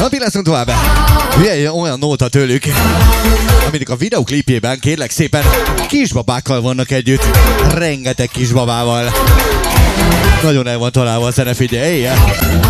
Na, mi leszünk tovább? Milyen olyan nóta tőlük, aminek a videoklipjében kérlek szépen kisbabákkal vannak együtt. Rengeteg kisbabával. Nagyon el van találva a zene, figyelj!